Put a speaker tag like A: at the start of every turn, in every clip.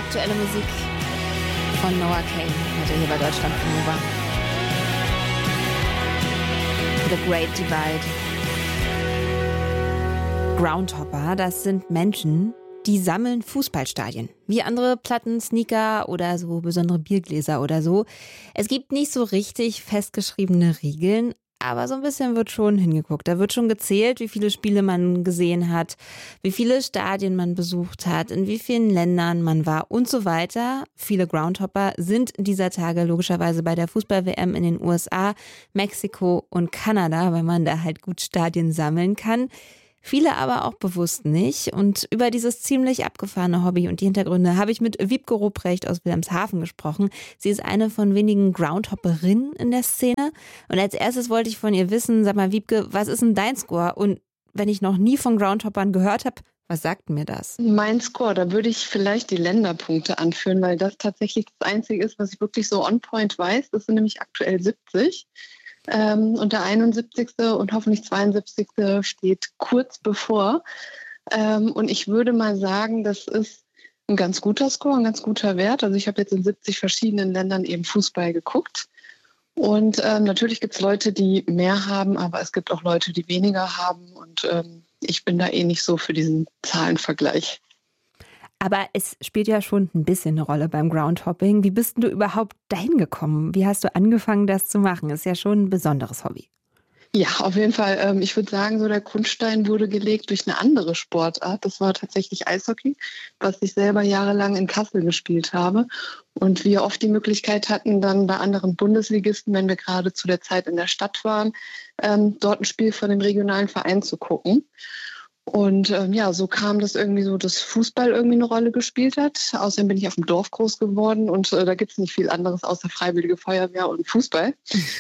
A: Aktuelle Musik von Noah Kahan heute hier bei Deutschlandfunk Nova. The Great Divide. Groundhopper, das sind Menschen, die sammeln Fußballstadien. Wie andere Platten, Sneaker oder so besondere Biergläser oder so. Es gibt nicht so richtig festgeschriebene Regeln, aber so ein bisschen wird schon hingeguckt. Da wird schon gezählt, wie viele Spiele man gesehen hat, wie viele Stadien man besucht hat, in wie vielen Ländern man war und so weiter. Viele Groundhopper sind dieser Tage logischerweise bei der Fußball-WM in den USA, Mexiko und Kanada, weil man da halt gut Stadien sammeln kann. Viele aber auch bewusst nicht. Und über dieses ziemlich abgefahrene Hobby und die Hintergründe habe ich mit Wiebke Rupprecht aus Wilhelmshaven gesprochen. Sie ist eine von wenigen Groundhopperinnen in der Szene. Und als erstes wollte ich von ihr wissen, sag mal Wiebke, was ist denn dein Score? Und wenn ich noch nie von Groundhoppern gehört habe, was sagt mir das?
B: Mein Score, da würde ich vielleicht die Länderpunkte anführen, weil das tatsächlich das Einzige ist, was ich wirklich so on point weiß. Das sind nämlich aktuell 70. Und der 71. und hoffentlich 72. steht kurz bevor. Und ich würde mal sagen, das ist ein ganz guter Score, ein ganz guter Wert. Also ich habe jetzt in 70 verschiedenen Ländern eben Fußball geguckt. Und natürlich gibt es Leute, die mehr haben, aber es gibt auch Leute, die weniger haben. Und ich bin da nicht so für diesen Zahlenvergleich.
A: Aber es spielt ja schon ein bisschen eine Rolle beim Groundhopping. Wie bist du überhaupt dahin gekommen? Wie hast du angefangen, das zu machen? Ist ja schon ein besonderes Hobby.
B: Ja, auf jeden Fall. Ich würde sagen, so der Grundstein wurde gelegt durch eine andere Sportart. Das war tatsächlich Eishockey, was ich selber jahrelang in Kassel gespielt habe. Und wir oft die Möglichkeit hatten, dann bei anderen Bundesligisten, wenn wir gerade zu der Zeit in der Stadt waren, dort ein Spiel von dem regionalen Verein zu gucken. Und so kam das irgendwie so, dass Fußball irgendwie eine Rolle gespielt hat. Außerdem bin ich auf dem Dorf groß geworden und da gibt es nicht viel anderes außer Freiwillige Feuerwehr und Fußball.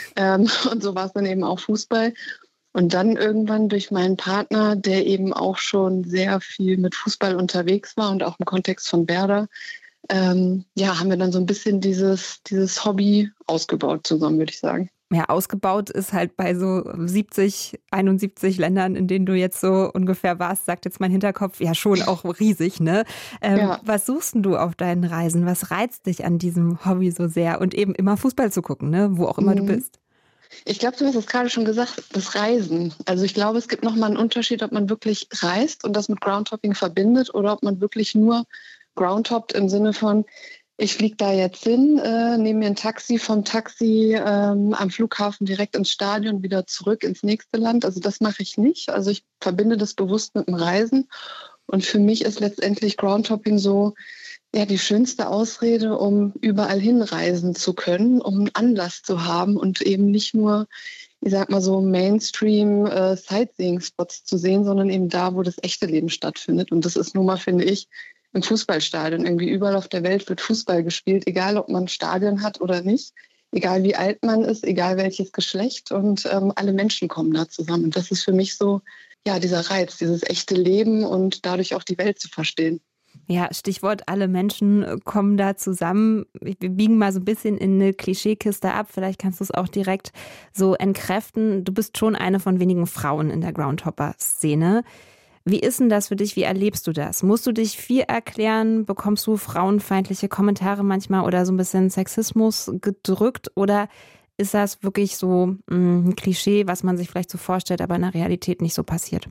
B: Und so war es dann eben auch Fußball. Und dann irgendwann durch meinen Partner, der eben auch schon sehr viel mit Fußball unterwegs war und auch im Kontext von Werder, haben wir dann so ein bisschen dieses Hobby ausgebaut zusammen, würde ich sagen.
A: Ja, ausgebaut ist halt bei so 70, 71 Ländern, in denen du jetzt so ungefähr warst, sagt jetzt mein Hinterkopf, ja schon auch riesig, ne? Ja. Was suchst denn du auf deinen Reisen? Was reizt dich an diesem Hobby so sehr? Und eben immer Fußball zu gucken, ne? Wo auch immer du bist.
B: Ich glaube, du hast es gerade schon gesagt, das Reisen. Also ich glaube, es gibt nochmal einen Unterschied, ob man wirklich reist und das mit Groundhopping verbindet oder ob man wirklich nur groundhoppt im Sinne von, ich fliege da jetzt hin, nehme mir ein Taxi, vom Taxi am Flughafen direkt ins Stadion, wieder zurück ins nächste Land. Also das mache ich nicht. Also ich verbinde das bewusst mit dem Reisen. Und für mich ist letztendlich Groundhopping so die schönste Ausrede, um überall hinreisen zu können, um einen Anlass zu haben und eben nicht nur, ich sag mal so Mainstream Sightseeing-Spots zu sehen, sondern eben da, wo das echte Leben stattfindet. Und das ist nun mal, finde ich, im Fußballstadion. Irgendwie überall auf der Welt wird Fußball gespielt, egal ob man ein Stadion hat oder nicht, egal wie alt man ist, egal welches Geschlecht und alle Menschen kommen da zusammen. Und das ist für mich so, dieser Reiz, dieses echte Leben und dadurch auch die Welt zu verstehen.
A: Ja, Stichwort, alle Menschen kommen da zusammen. Wir biegen mal so ein bisschen in eine Klischeekiste ab. Vielleicht kannst du es auch direkt so entkräften. Du bist schon eine von wenigen Frauen in der Groundhopper-Szene. Wie ist denn das für dich? Wie erlebst du das? Musst du dich viel erklären? Bekommst du frauenfeindliche Kommentare manchmal oder so ein bisschen Sexismus gedrückt? Oder ist das wirklich so ein Klischee, was man sich vielleicht so vorstellt, aber in der Realität nicht so passiert?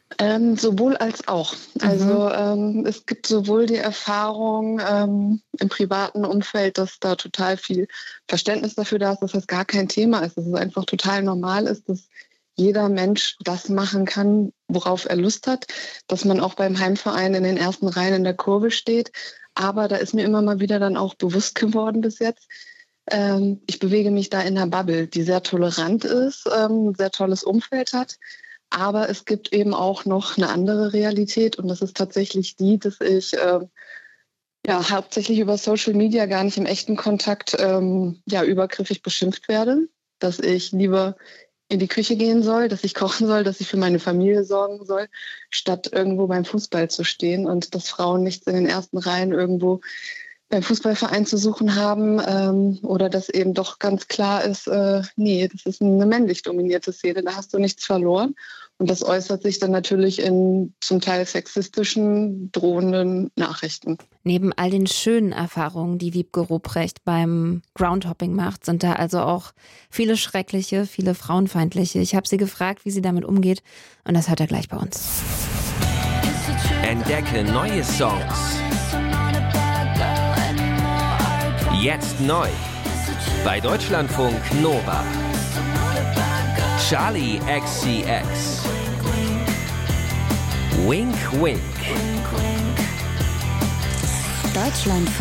B: Sowohl als auch. Also es gibt sowohl die Erfahrung im privaten Umfeld, dass da total viel Verständnis dafür da ist, dass das gar kein Thema ist, dass es einfach total normal ist, dass jeder Mensch das machen kann, worauf er Lust hat, dass man auch beim Heimverein in den ersten Reihen in der Kurve steht. Aber da ist mir immer mal wieder dann auch bewusst geworden bis jetzt, ich bewege mich da in einer Bubble, die sehr tolerant ist, ein sehr tolles Umfeld hat. Aber es gibt eben auch noch eine andere Realität und das ist tatsächlich die, dass ich hauptsächlich über Social Media gar nicht im echten Kontakt übergriffig beschimpft werde, dass ich lieber in die Küche gehen soll, dass ich kochen soll, dass ich für meine Familie sorgen soll, statt irgendwo beim Fußball zu stehen und dass Frauen nichts in den ersten Reihen irgendwo beim Fußballverein zu suchen haben oder dass eben doch ganz klar ist, das ist eine männlich dominierte Szene, da hast du nichts verloren. Und das äußert sich dann natürlich in zum Teil sexistischen, drohenden Nachrichten.
A: Neben all den schönen Erfahrungen, die Wiebke Ruprecht beim Groundhopping macht, sind da also auch viele schreckliche, viele frauenfeindliche. Ich habe sie gefragt, wie sie damit umgeht, und das hört er gleich bei uns.
C: Entdecke neue Songs. Jetzt neu. Bei Deutschlandfunk Nova. Charli XCX. Wink Wink.
D: Deutschlandfunk